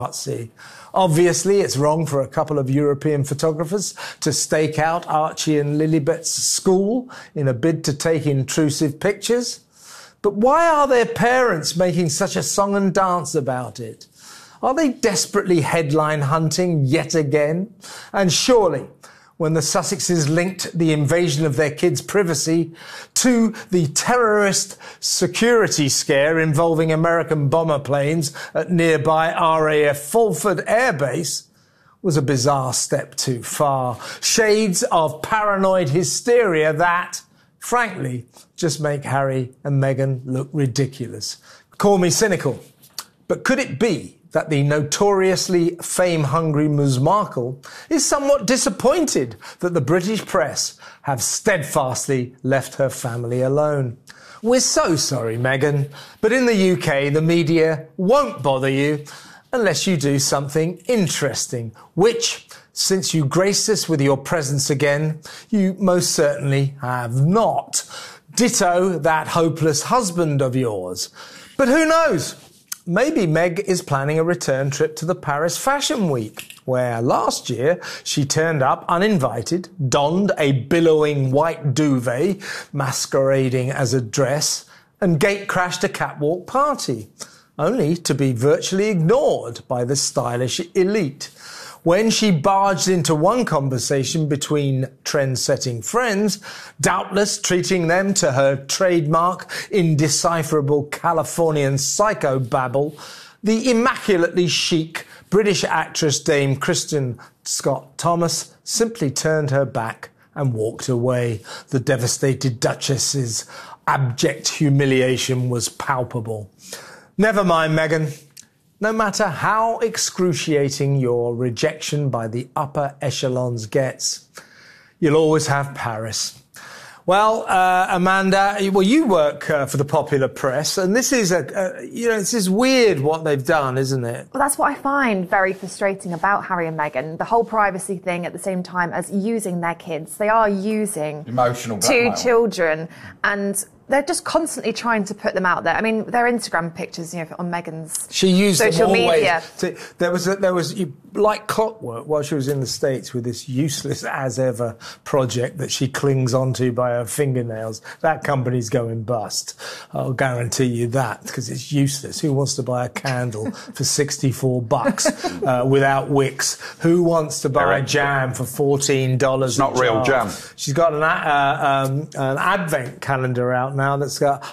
Obviously, it's wrong for a couple of European photographers to stake out Archie and Lilibet's school in a bid to take intrusive pictures. But why are their parents making such a song and dance about it? Are they desperately headline hunting yet again? And surely, when the Sussexes linked the invasion of their kids' privacy to the terrorist security scare involving American bomber planes at nearby RAF Fulford Air Base, was a bizarre step too far. Shades of paranoid hysteria that, frankly, just make Harry and Meghan look ridiculous. Call me cynical, but could it be that the notoriously fame-hungry Ms Markle is somewhat disappointed that the British press have steadfastly left her family alone? We're so sorry, Meghan, but in the UK, the media won't bother you unless you do something interesting, which, since you graced us with your presence again, you most certainly have not. Ditto that hopeless husband of yours. But who knows? Maybe Meg is planning a return trip to the Paris Fashion Week, where last year she turned up uninvited, donned a billowing white duvet masquerading as a dress, and gate-crashed a catwalk party, only to be virtually ignored by the stylish elite. When she barged into one conversation between trend-setting friends, doubtless treating them to her trademark, indecipherable Californian psychobabble, the immaculately chic British actress Dame Kristen Scott Thomas simply turned her back and walked away. The devastated Duchess's abject humiliation was palpable. Never mind, Meghan. No matter how excruciating your rejection by the upper echelons gets, you'll always have Paris. Well, Amanda, you work for the popular press, and this is this is weird what they've done, isn't it? Well, that's what I find very frustrating about Harry and Meghan. The whole privacy thing at the same time as using their kids. They are using emotional blackmail. 2 children, and they're just constantly trying to put them out there. I mean, their Instagram pictures, on Meghan's social media. There was like clockwork while she was in the States with this useless as ever project that she clings onto by her fingernails. That company's going bust. I'll guarantee you that, because it's useless. Who wants to buy a candle for $64 without wicks? Who wants to buy a jam for $14? It's not real jam. She's got an advent calendar out now that's got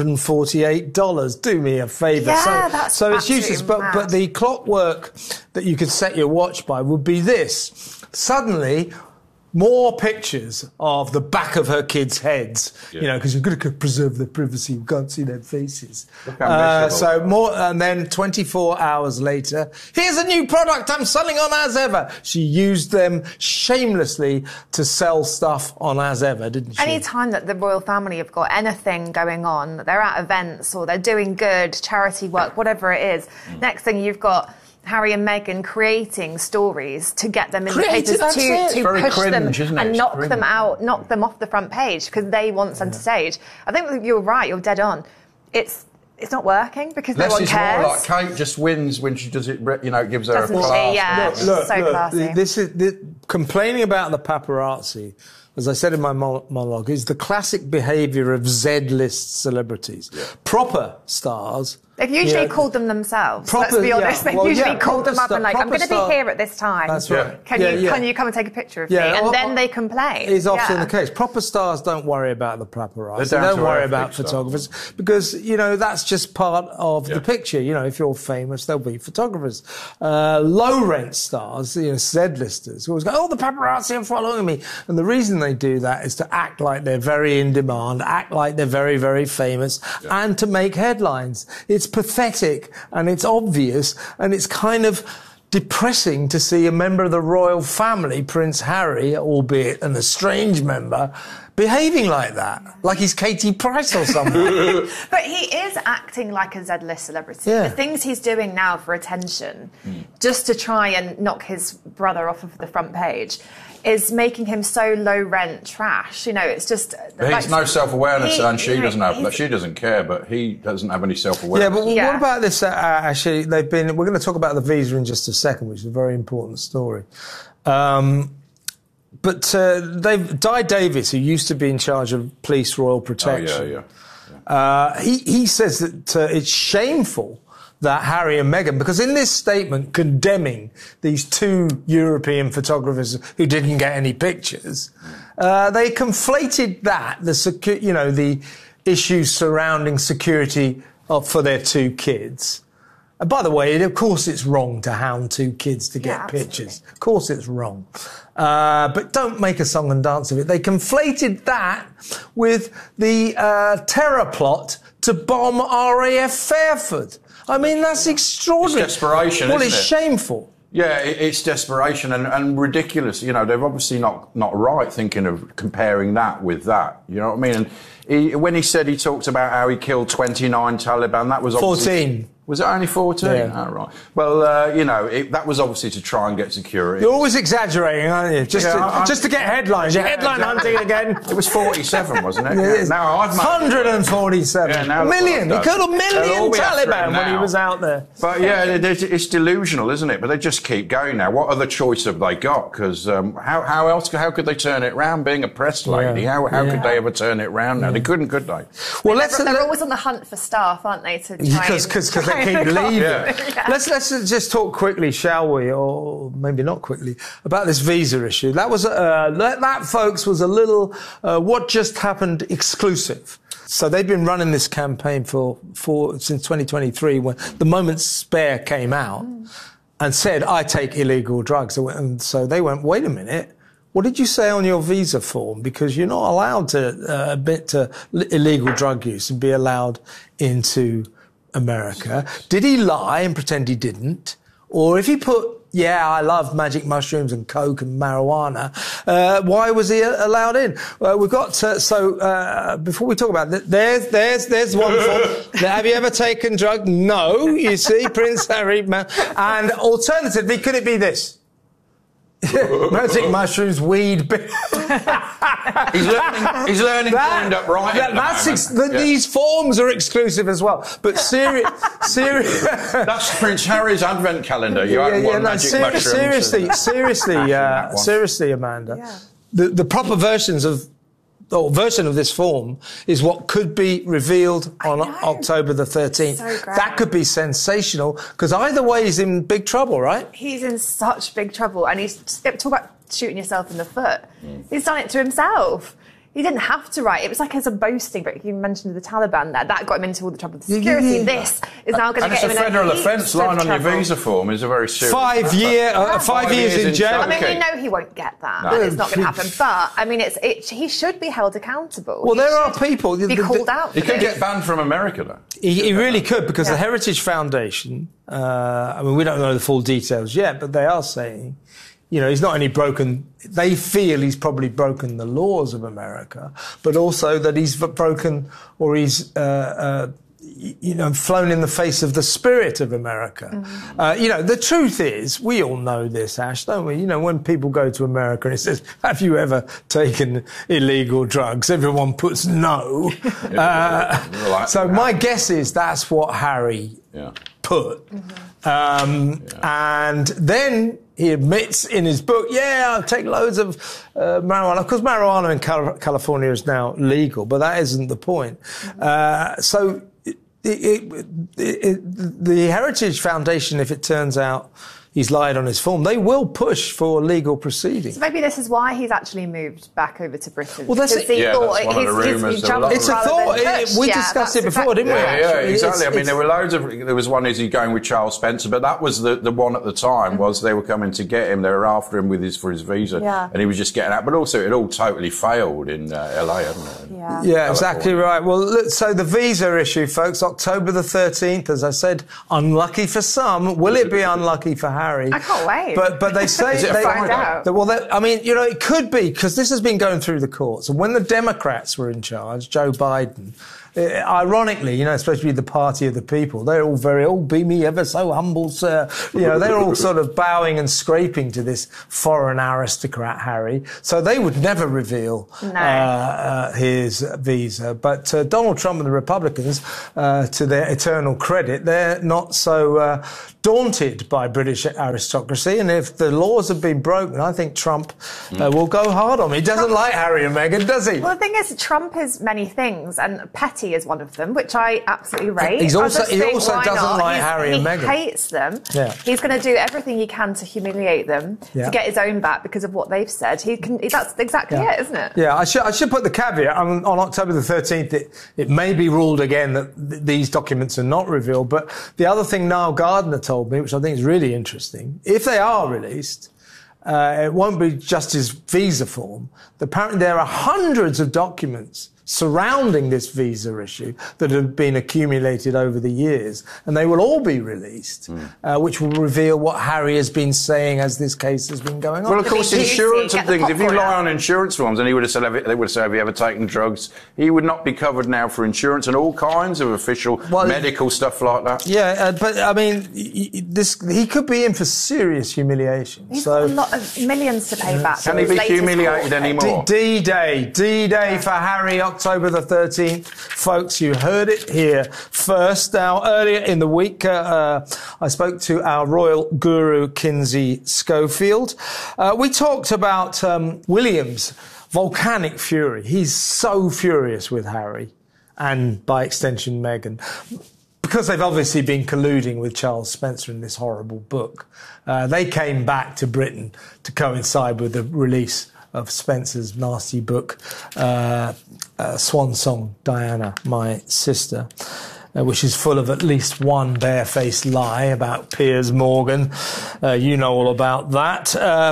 $148. Do me a favour. Yeah, so it's useless. But the clockwork that you could set your watch by would be this. Suddenly, more pictures of the back of her kids' heads, because you've got to preserve their privacy. You can't see their faces. So more, and then 24 hours later, here's a new product I'm selling on As Ever. She used them shamelessly to sell stuff on As Ever, didn't she? Any time that the royal family have got anything going on, they're at events or they're doing good charity work, whatever it is, next thing you've got Harry and Meghan creating stories to get them in the papers to push them and knock them out, knock them off the front page because they want centre stage. I think you're right. You're dead on. It's not working because no one cares. More like Kate just wins when she does it. Gives her Doesn't a class. She? Yeah, look, classy. This is complaining about the paparazzi. As I said in my monologue, is the classic behaviour of Z-list celebrities. Yeah. Proper stars. They've usually called them themselves, let's be honest. They've usually called them up and I'm going to be here at this time. That's right. Can you come and take a picture of me? And then they complain. It's often the case. Proper stars don't worry about the paparazzi. They don't worry about photographers because, that's just part of the picture. If you're famous, there'll be photographers. Low-rent stars, Z-listers, always go, the paparazzi are following me. And the reason they do that is to act like they're very in demand, act like they're very, very famous, and to make headlines. It's pathetic and it's obvious and it's kind of depressing to see a member of the royal family, Prince Harry, albeit an estranged member, behaving like that, like he's Katie Price or something. But he is acting like a Z-list celebrity. The things he's doing now for attention, just to try and knock his brother off of the front page, is making him so low rent trash. You know, it's just. But he's no self-awareness, and she doesn't have. he's- She doesn't care, but he doesn't have any self-awareness. Yeah, but Yeah. what about this? Actually, we're going to talk about the visa in just a second, which is a very important story. But Di Davis, who used to be in charge of Police Royal Protection, he says that it's shameful that Harry and Meghan, because in this statement condemning these two European photographers who didn't get any pictures, they conflated the issues surrounding security for their two kids. And by the way, of course it's wrong to hound two kids to get pictures. Of course it's wrong. But don't make a song and dance of it. They conflated that with the terror plot to bomb RAF Fairford. I mean, that's extraordinary. It's desperation, well, isn't it's it? shameful. Yeah, it's desperation and ridiculous. You know, they're obviously not right thinking of comparing that with that. You know what I mean? And when he said he talked about how he killed 29 Taliban, that was obviously 14. Was it only 14? Yeah. Oh, right. Well, that was obviously to try and get security. You're always exaggerating, aren't you? Just to get headlines. You're headline exactly. hunting again. It was 47, wasn't it? It is. Now I've made 147. Yeah, now a million. He look what I've killed a done. They'll million all be after him Taliban when he now. was out there. But yeah, it's delusional, isn't it? But they just keep going now. What other choice have they got? Because how could they turn it round? Being a press lady, how could they ever turn it round now? They couldn't, could they? Well, They're always on the hunt for staff, aren't they? To try because they and keep leaving. Yeah. Let's just talk quickly, shall we, or maybe not quickly, about this visa issue. That was that, folks, was a little what just happened exclusive. So they'd been running this campaign since 2023, when The Moment Spare came out and said, "I take illegal drugs," and so they went, "Wait a minute. What did you say on your visa form? Because you're not allowed to admit to illegal drug use and be allowed into America." Did he lie and pretend he didn't? Or if he put, "Yeah, I love magic mushrooms and coke and marijuana," why was he allowed in? We've got before we talk about that, there's one form. Have you ever taken drugs? No, you see, Prince Harry. And alternatively, could it be this? Magic mushrooms, weed. He's learning to end up right. These forms are exclusive as well. But serious. That's Prince Harry's advent calendar. You haven't won magic mushrooms. Seriously, Amanda. The proper version of this form is what could be revealed on October the 13th. So great. That could be sensational, because either way he's in big trouble, right? He's in such big trouble, and talk about shooting yourself in the foot. He's done it to himself. He didn't have to write. It was like as a boasting, but you mentioned the Taliban there. That got him into all the trouble with security. Yeah. This is now going to And get it's him a in federal heaps offence. of Lying on your trouble. visa form is a very serious. 5 years in jail. I mean, we know he won't get that. No. It's not going to happen. But I mean, he should be held accountable. Well, there are people. Be called out. He for could this. get banned from America, though. He really could, because the Heritage Foundation, I mean, we don't know the full details yet, but they are saying, he's not only they feel he's probably broken the laws of America, but also that he's broken, or he's, flown in the face of the spirit of America. The truth is, we all know this, Ash, don't we? When people go to America and it says, "Have you ever taken illegal drugs?" everyone puts no. So my guess is that's what Harry put. And then he admits in his book, I'll take loads of marijuana. Of course, marijuana in California is now legal, but that isn't the point. So the Heritage Foundation, if it turns out he's lied on his form, they will push for legal proceedings. So maybe this is why he's actually moved back over to Britain. Well, that's it. Yeah, that's one of the rumours. It's a thought. We discussed it before, didn't we? Yeah, exactly. I mean, there were loads of. There was one, is he going with Charles Spencer? But that was the one at the time. Was they were coming to get him. They were after him for his visa, and he was just getting out. But also, it all totally failed in LA, hadn't it? Yeah, exactly right. Well, look, so the visa issue, folks, October the 13th, as I said, unlucky for some. Will it be unlucky for Harry? I can't wait. But they say Is it a Friday? It could be, because this has been going through the courts. And when the Democrats were in charge, Joe Biden, Ironically, especially the party of the people, they're all very, be me ever so humble, sir. They're all sort of bowing and scraping to this foreign aristocrat, Harry. So they would never reveal his visa. But Donald Trump and the Republicans, to their eternal credit, they're not so daunted by British aristocracy. And if the laws have been broken, I think Trump will go hard on me. He doesn't like Harry and Meghan, does he? Well, the thing is, Trump is many things, and petty is one of them, which I absolutely rate. He also doesn't like Harry and Meghan. He hates them. Yeah. He's going to do everything he can to humiliate them, to get his own back because of what they've said. That's exactly it, isn't it? Yeah, I should put the caveat. On October the 13th, it may be ruled again that these documents are not revealed. But the other thing Niall Gardner told me, which I think is really interesting, if they are released, it won't be just his visa form. Apparently there are hundreds of documents surrounding this visa issue that have been accumulated over the years, and they will all be released, which will reveal what Harry has been saying as this case has been going on. Well, of course, insurance and things. If you lie on insurance forms, and they would have said, have you ever taken drugs? He would not be covered now for insurance and all kinds of official medical stuff like that. Yeah, but I mean, he could be in for serious humiliation. He's got a lot of millions to pay back. Can he be humiliated anymore? D-Day for Harry. October the 13th. Folks, you heard it here first. Now, earlier in the week, I spoke to our royal guru, Kinsey Schofield. We talked about William's volcanic fury. He's so furious with Harry and, by extension, Meghan, because they've obviously been colluding with Charles Spencer in this horrible book. They came back to Britain to coincide with the release of Spencer's nasty book, Swan Song, Diana, My Sister, which is full of at least one barefaced lie about Piers Morgan. You know all about that.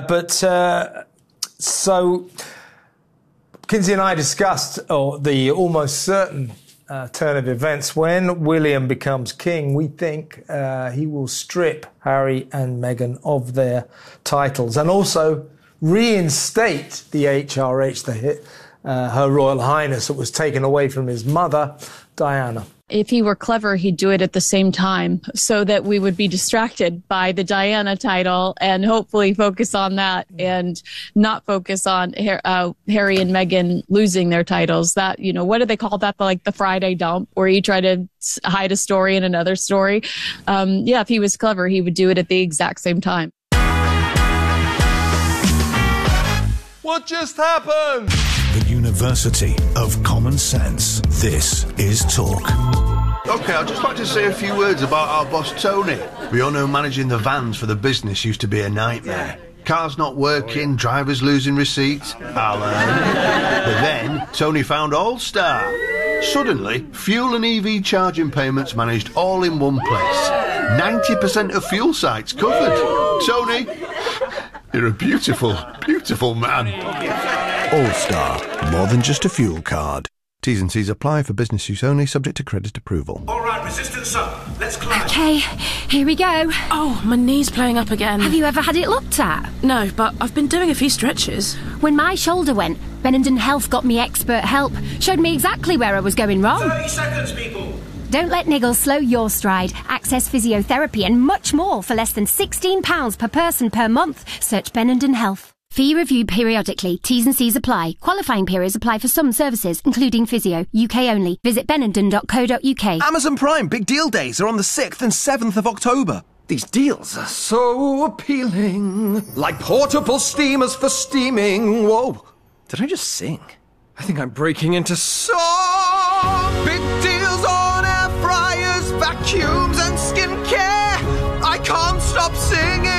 So Kinsey and I discussed the almost certain turn of events. When William becomes king, we think he will strip Harry and Meghan of their titles and also reinstate the HRH, Her Royal Highness, that was taken away from his mother, Diana. If he were clever, he'd do it at the same time so that we would be distracted by the Diana title and hopefully focus on that and not focus on Harry and Meghan losing their titles. That, what do they call that? The Friday dump, where you try to hide a story in another story. If he was clever, he would do it at the exact same time. What just happened? The University of Common Sense. This is Talk. OK, I'd just like to say a few words about our boss, Tony. We all know managing the vans for the business used to be a nightmare. Cars not working, drivers losing receipts. But then, Tony found All-Star. Suddenly, fuel and EV charging payments managed all in one place. 90% of fuel sites covered. Tony, you're a beautiful, beautiful man. All-Star, more than just a fuel card. T's and C's apply for business use only, subject to credit approval. All right, resistance up. Let's climb. OK, here we go. Oh, my knee's playing up again. Have you ever had it looked at? No, but I've been doing a few stretches. When my shoulder went, Benenden Health got me expert help. Showed me exactly where I was going wrong. 30 seconds, people. Don't let niggles slow your stride. Access physiotherapy and much more for less than £16 per person per month. Search Benenden Health. Fee reviewed periodically. T's and C's apply. Qualifying periods apply for some services, including physio. UK only. Visit benenden.co.uk. Amazon Prime Big Deal Days are on the 6th and 7th of October. These deals are so appealing. Like portable steamers for steaming. Whoa. Did I just sing? I think I'm breaking into song. Big deals on air fryers, vacuums and skincare. I can't stop singing.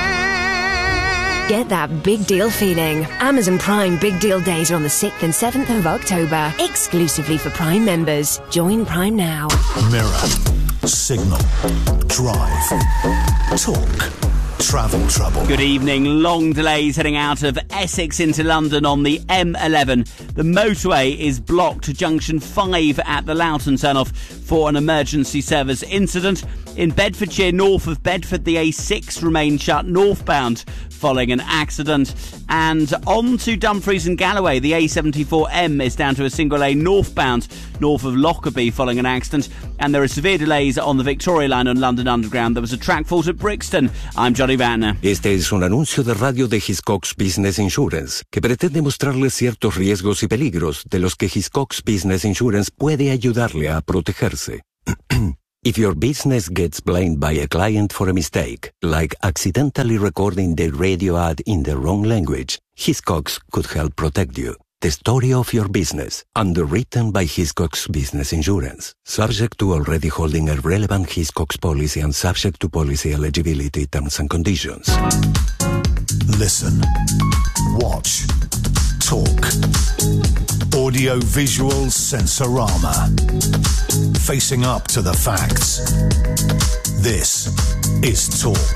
Get that big deal feeling. Amazon Prime Big Deal Days are on the 6th and 7th of October. Exclusively for Prime members. Join Prime now. Mirror. Signal. Drive. Talk. Travel trouble. Good evening. Long delays heading out of Essex into London on the M11. The motorway is blocked to junction 5 at the Loughton turnoff for an emergency service incident. In Bedfordshire, north of Bedford, the A6 remains shut northbound following an accident. And on to Dumfries and Galloway. The A74M is down to a single lane northbound north of Lockerbie following an accident, and there are severe delays on the Victoria Line on London Underground. There was a track fault at Brixton. I'm Johnny Vantner. Este es un anuncio de radio de Hiscox Business Insurance que pretende mostrarles ciertos riesgos y peligros de los que Hiscox Business Insurance puede ayudarle a protegerse. If your business gets blamed by a client for a mistake, like accidentally recording the radio ad in the wrong language, Hiscox could help protect you. The story of your business, underwritten by Hiscox Business Insurance. Subject to already holding a relevant Hiscox policy and subject to policy eligibility terms and conditions. Listen, watch, talk. Audio-visual Sensorama. Facing up to the facts. This is Talk.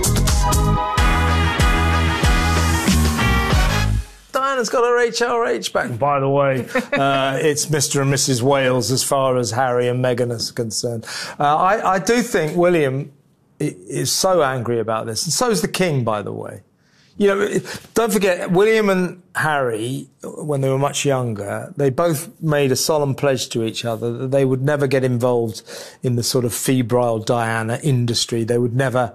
Diana's got her HRH back, by the way. It's Mr. and Mrs. Wales as far as Harry and Meghan are concerned. I do think William is so angry about this, and so is the King, by the way. You know, don't forget, William and Harry, when they were much younger, they both made a solemn pledge to each other that they would never get involved in the sort of febrile Diana industry. They would never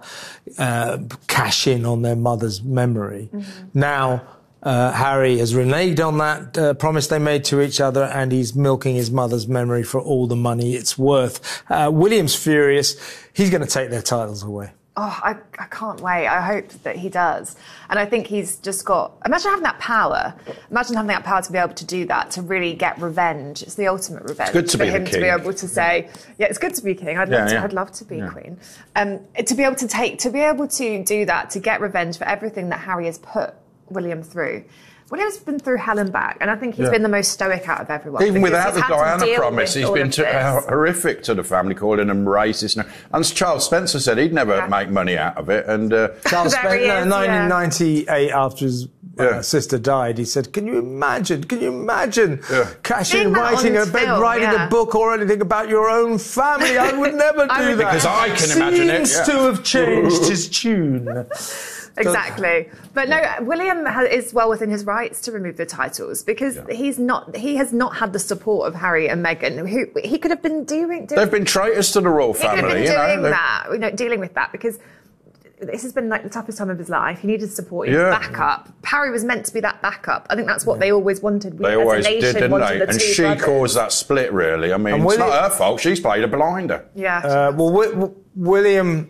cash in on their mother's memory. Mm-hmm. Now, Harry has reneged on that promise they made to each other, and he's milking his mother's memory for all the money it's worth. William's furious. He's going to take their titles away. Oh, I can't wait. I hope that he does. And I think he's just got... Imagine having that power. Imagine having that power to be able to do that, to really get revenge. It's the ultimate revenge. It's good to for be him the king. To be able to say, yeah, it's good to be king. I'd love to be queen. To be able to do that, to get revenge for everything that Harry has put William through. William's been through hell and back, and I think he's been the most stoic out of everyone. Even without the Diana promise, he's been horrific to the family, calling them racist. And Charles Spencer said he'd never make money out of it. And Charles Spencer, in 1998, after his sister died, he said, "Can you imagine cashing, writing a book or anything about your own family? I would never do that." Because I can imagine it. Seems to have changed his tune. Exactly. But no, William is well within his rights to remove the titles, because he has not had the support of Harry and Meghan, who he could have been doing. They've been traitors to the royal family. He could have been dealing with that, because this has been like the toughest time of his life. He needed support, he needed backup. Harry was meant to be that backup. I think that's what they always wanted. They always did, didn't they? And she caused that split, really. I mean, it's not her fault. She's played a blinder. Yeah. William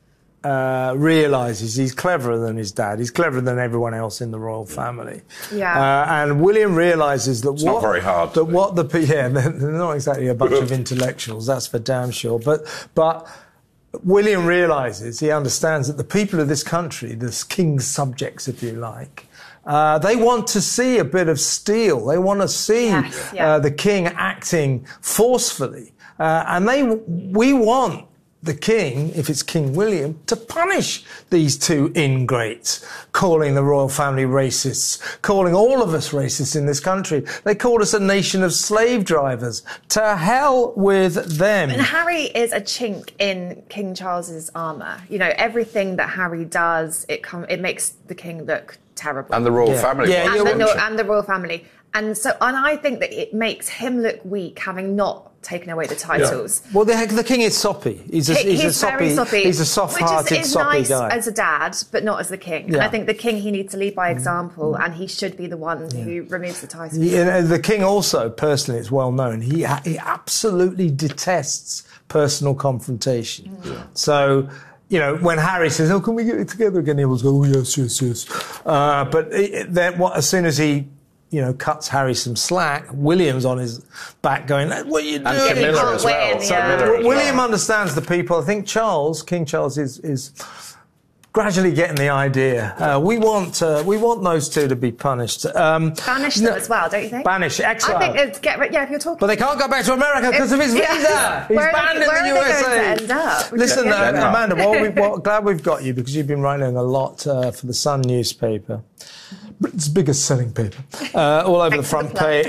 realises he's cleverer than his dad. He's cleverer than everyone else in the royal family. Yeah. And William realises that not very hard. They're not exactly a bunch of intellectuals. That's for damn sure. But William realises, he understands that the people of this country, the king's subjects, if you like, they want to see a bit of steel. They want to see the king acting forcefully, and we want the king, if it's King William, to punish these two ingrates, calling the royal family racists, calling all of us racists in this country. They called us a nation of slave drivers. To hell with them. And Harry is a chink in King Charles's armour. You know, everything that Harry does, it makes the king look terrible. And the royal family. And the royal family. And I think that it makes him look weak, having not taken away the titles. Yeah. Well, the king is soppy. He's very soppy. He's a soft-hearted, soppy nice guy. As a dad, but not as the king. Yeah. And I think the king, he needs to lead by example, and he should be the one who removes the titles. The king also, personally, it's well known, he absolutely detests personal confrontation. Yeah. So, you know, when Harry says, "Oh, can we get it together again?" he will go, "Oh, yes." But then, as soon as he cuts Harry some slack, William's on his back going, "What are you doing?" And Camilla as well. William understands the people. I think King Charles is gradually getting the idea. We want those two to be punished. Banish them as well, don't you think? Banish, exile. I think it's if you're talking. But they can't go back to America because of his visa. He's banned in the USA. Where are they going to end up? Listen, Amanda, glad we've got you, because you've been writing a lot for the Sun newspaper. Britain's biggest selling paper, all over the front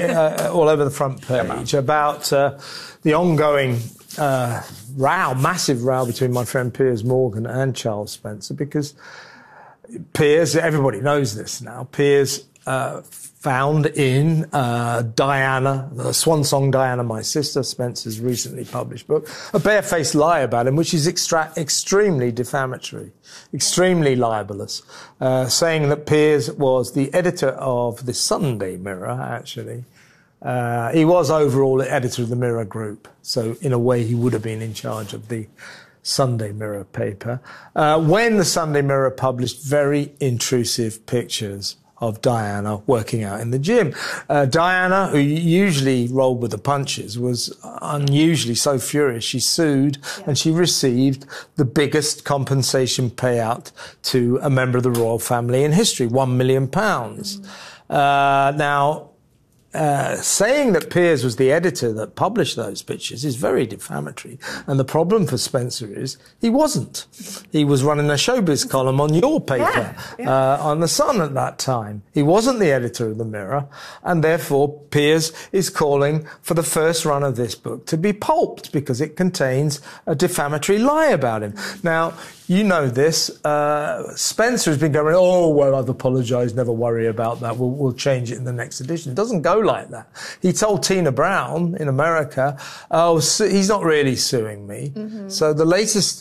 page, about the ongoing massive row between my friend Piers Morgan and Charles Spencer, because Piers, everybody knows this now, Piers found in Diana, the Swan Song Diana, My Sister, Spencer's recently published book, a barefaced lie about him, which is extremely defamatory, extremely libelous, saying that Piers was the editor of the Sunday Mirror, actually. He was overall editor of the Mirror Group, so in a way he would have been in charge of the Sunday Mirror paper, when the Sunday Mirror published very intrusive pictures of Diana working out in the gym. Diana, who usually rolled with the punches, was unusually so furious. She sued and she received the biggest compensation payout to a member of the royal family in history, £1 million. Now, saying that Piers was the editor that published those pictures is very defamatory. And the problem for Spencer is he wasn't. He was running a showbiz column on your paper, on The Sun at that time. He wasn't the editor of the Mirror. And therefore, Piers is calling for the first run of this book to be pulped because it contains a defamatory lie about him. Now, you know this. Spencer has been going, oh, well, I've apologised, never worry about that. We'll change it in the next edition. It doesn't go like that. He told Tina Brown in America, oh, he's not really suing me. So the latest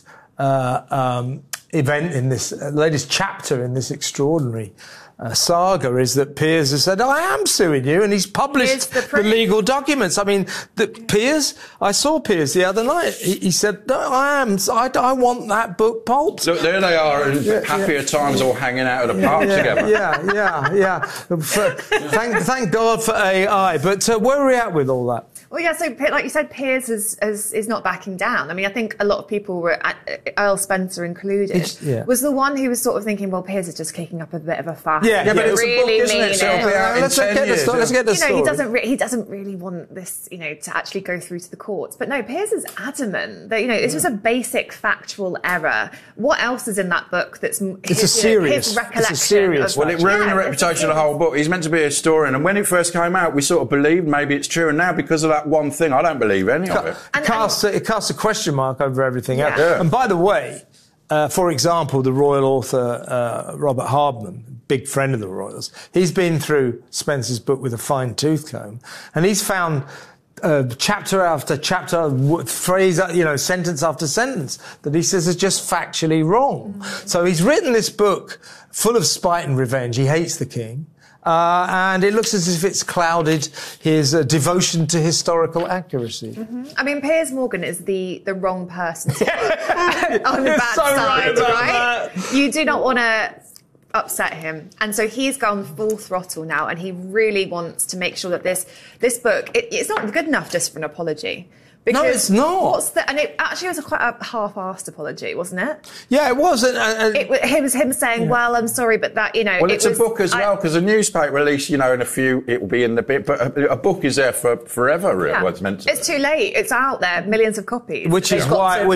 event in this, latest chapter in this extraordinary saga is that Piers has said, I am suing you, and he's published the legal documents. I mean, Piers, I saw Piers the other night. He said, no, I want that book pulped. Look, there they are in happier times all hanging out at a park together. Yeah. Thank God for AI. But where are we at with all that? Well, yeah, so like you said, Piers is not backing down. I mean, I think a lot of people were, Earl Spencer included, was the one who was sort of thinking, well, Piers is just kicking up a bit of a fuss. But it's really a book, isn't it? So let's get the story. He doesn't really want this, to actually go through to the courts. But no, Piers is adamant that, this was a basic factual error. What else is in that book that's his recollection? Well, it ruined the reputation of the whole book. He's meant to be a historian. And when it first came out, we sort of believed maybe it's true. And now, because of that one thing, I don't believe any of it. It casts a question mark over everything else. And by the way, for example, the royal author Robert Hardman, big friend of the royals, he's been through Spencer's book with a fine-tooth comb, and he's found chapter after chapter, phrase, sentence after sentence that he says is just factually wrong. So he's written this book full of spite and revenge. He hates the king. And it looks as if it's clouded his devotion to historical accuracy. I mean, Piers Morgan is the wrong person to put on the bad side, right? You do not want to upset him. And so he's gone full throttle now, and he really wants to make sure that this book, it's not good enough just for an apology. Because no, it's not. And it actually was quite a half-assed apology, wasn't it? Yeah, it was. It was him saying, well, I'm sorry, but that, Well, it's a book as well, because a newspaper release, in a few, it will be in the bit, but a book is there for forever, really, what's meant to be. It's too late. It's out there, millions of copies. Which is why,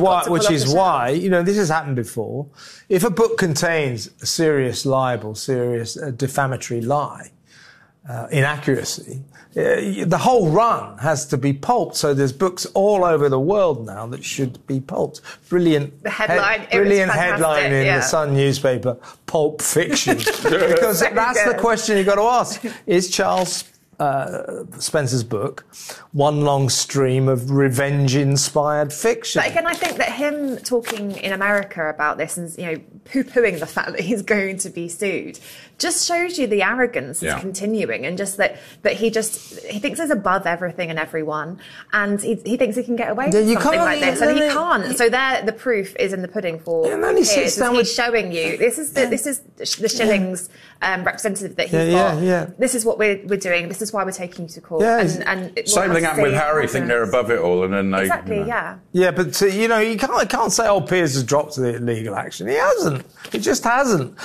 this has happened before. If a book contains a serious libel, serious defamatory lie, inaccuracy, the whole run has to be pulped. So there's books all over the world now that should be pulped. Brilliant. The headline. Brilliant headline in the Sun newspaper. Pulp fiction. Because that's the question you've got to ask. Is Charles Spencer's book one long stream of revenge-inspired fiction? But again, I think that him talking in America about this and poo-pooing the fact that he's going to be sued just shows you the arrogance that's continuing, and just that he thinks he's above everything and everyone, and he thinks he can get away with something like this, and he can't. So the proof is in the pudding for Piers. He's showing you this is the shillings representative that he's got. This is what we're doing. This is why we're taking you to court. And same thing happened with Harry. Think they're above it all, and then they but you can't say Piers has dropped the legal action. He hasn't. He just hasn't.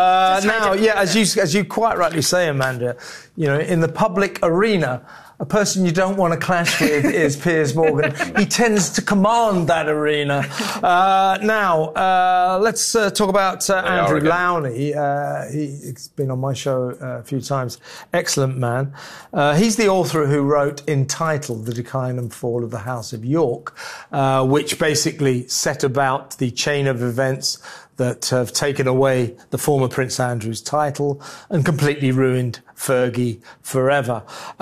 As you quite rightly say, Amanda, in the public arena, a person you don't want to clash with is Piers Morgan. He tends to command that arena. Let's talk about Andrew Lowney. He's been on my show a few times. Excellent man. He's the author who wrote entitled The Decline and Fall of the House of York, which basically set about the chain of events that have taken away the former Prince Andrew's title and completely ruined Fergie forever.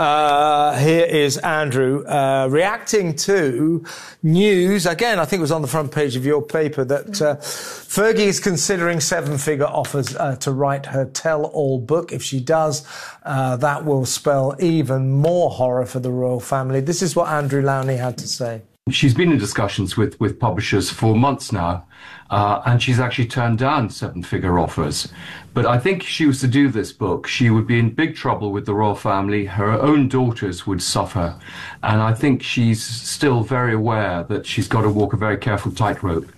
Here is Andrew reacting to news, again, I think it was on the front page of your paper, that Fergie is considering 7-figure offers to write her tell-all book. If she does, that will spell even more horror for the royal family. This is what Andrew Lowney had to say. She's been in discussions with publishers for months now, and she's actually turned down 7-figure offers. But I think if she was to do this book, she would be in big trouble with the royal family. Her own daughters would suffer. And I think she's still very aware that she's got to walk a very careful tightrope.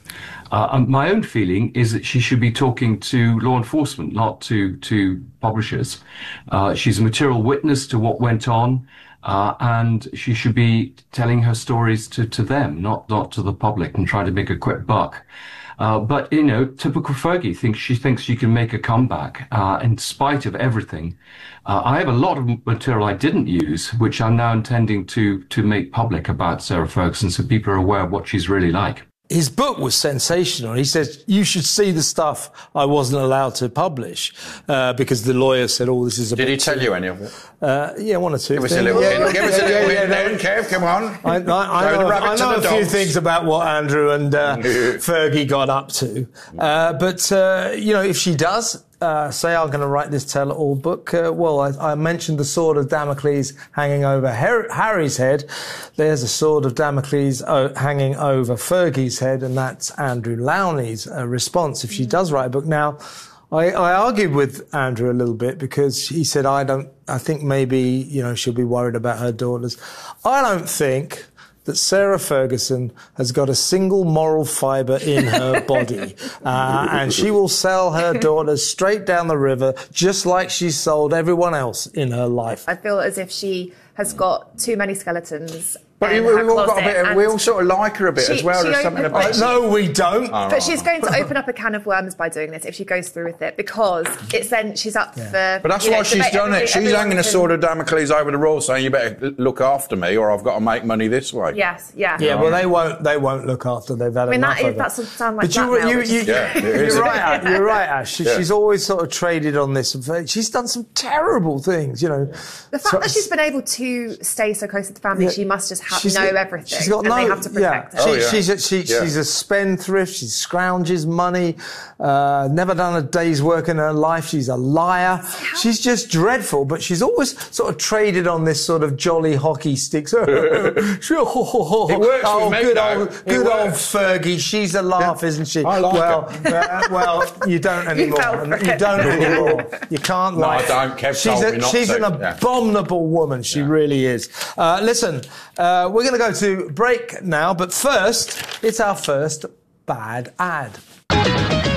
My own feeling is that she should be talking to law enforcement, not to publishers. She's a material witness to what went on. And she should be telling her stories to them, not to the public, and trying to make a quick buck. But, you know, typical Fergie she thinks she can make a comeback in spite of everything. I have a lot of material I didn't use, which I'm now intending to make public about Sarah Ferguson, so people are aware of what she's really like. His book was sensational. He says, you should see the stuff I wasn't allowed to publish because the lawyer said, oh, this is a Did he tell you any of it? Yeah, one or two. Give us a little hint. Give us a little hint then, Kev, come on. I know a few things about what Andrew and Fergie got up to. But you know, if she does say, I'm going to write this tell-all book, well, I mentioned the sword of Damocles hanging over Harry's head. There's a sword of Damocles hanging over Fergie's head, and that's Andrew Lowney's response if she does write a book. Now, I argued with Andrew a little bit because he said, I think maybe, you know, she'll be worried about her daughters. I don't think that Sarah Ferguson has got a single moral fibre in her body. And she will sell her daughters straight down the river, just like she's sold everyone else in her life. I feel as if she has got too many skeletons. But we all sort of like her a bit as well. There's something about no, we don't. But she's going to open up a can of worms by doing this if she goes through with it, because it's then she's up for. But that's why she's done it. She's hanging a sword of Damocles over the royal, saying, "You better look after me, or I've got to make money this way." Yes, yeah. Yeah, well, they won't look after. They've had enough of it. That sound like you're right. You're right, Ash. She's always sort of traded on this. She's done some terrible things, you know. The fact that she's been able to stay so close to the family, she must just know everything. She's got they have to protect her. She's a spendthrift. She scrounges money. Never done a day's work in her life. She's a liar. She's just dreadful. But she's always sort of traded on this sort of jolly hockey sticks. It works with me, good old Fergie. She's a laugh, isn't she? I like her. Well, you don't anymore. You don't anymore. You can't like. No, I don't. Kev told me not to. She's an abominable woman. She really is. Listen, we're going to go to break now, but first, it's our first bad ad.